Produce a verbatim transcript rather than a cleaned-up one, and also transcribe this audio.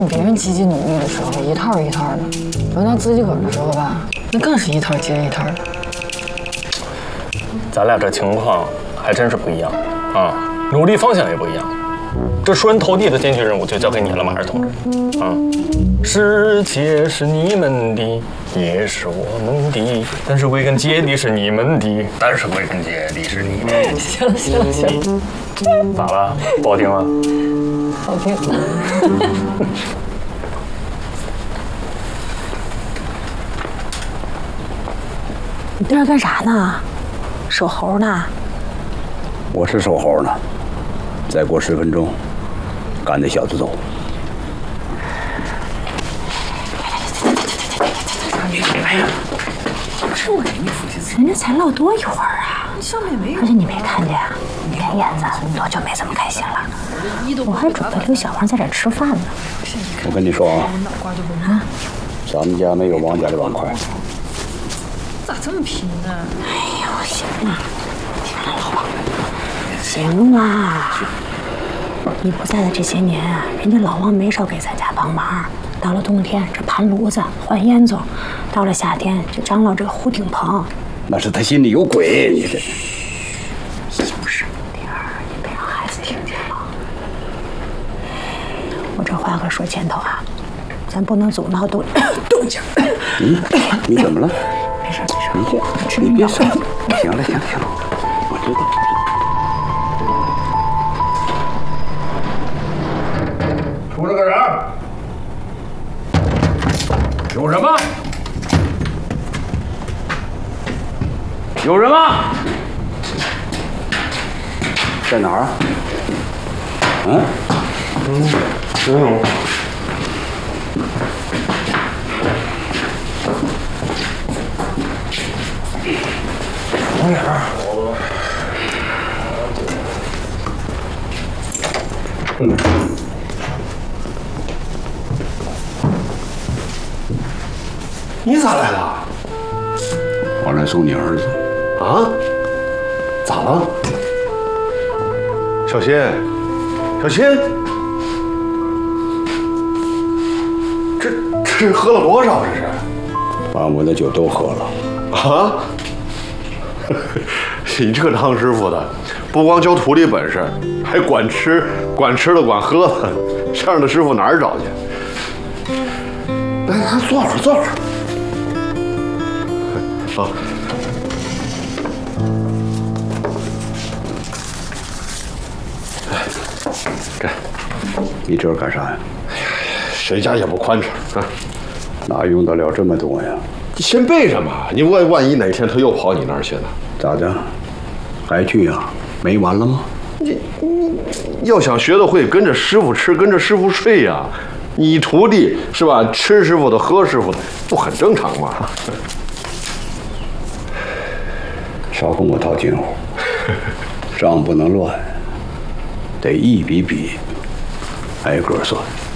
别人积极努力的时候一套一套的，轮到自己个儿的时候吧，那更是一套接一套的。 咱俩这情况还真是不一样啊，努力方向也不一样。这出人头地的艰巨任务就交给你了，马二同志。啊，世界是你们的，也是我们的，但是归根结底是你们的，但是归根结底是你们的。 行了行了行了， 咋了？不好听吗？ 好听。 你在这干啥呢？守猴呢？ 我是守猴呢，再过十分钟，赶那小子走。 哎呀，这我人家才唠多一会儿啊！而且你没看见啊，连燕子多久没这么开心了？我还准备留小王在这吃饭呢。 我跟你说啊，啊，咱们家没有王家的碗筷。 咋这么拼呢？ 哎呦，行了，行了，老王，行了。你不在的这些年啊，人家老王没少给咱家帮忙。到了冬天，这盘炉子、换烟囱；到了夏天，就张罗这个糊顶棚。 那是他心里有鬼，你这。 小声点儿，你别让孩子听见了。我这话可说前头啊，咱不能总闹动动静。 嗯，你怎么了？ 没事没事， 你这，你别说。行了行了行了，我知道。 出来个人！有人吗？有人吗？ 在哪儿啊？嗯？ 嗯，没有。往哪儿？嗯。你咋来了？ 我来送你儿子。 啊？咋了？小新，小新，这这是喝了多少？这是？ 把我的酒都喝了。 啊？你这个当师傅的，不光教徒弟本事，还管吃、管吃的、管喝的，这样的师傅哪儿找去？来，来，坐会儿，坐会儿。啊。这， 你这是干啥呀？ 哎呀，谁家也不宽敞啊， 哪用得了这么多呀？ 你先备着嘛，你万万一哪天他又跑你那儿去呢？ 咋的？还去呀？没完了吗？ 你你要想学得会，跟着师傅吃，跟着师傅睡呀。你徒弟是吧？吃师傅的，喝师傅的，不很正常吗？ 少跟我套近乎，账不能乱，得一笔笔挨个算。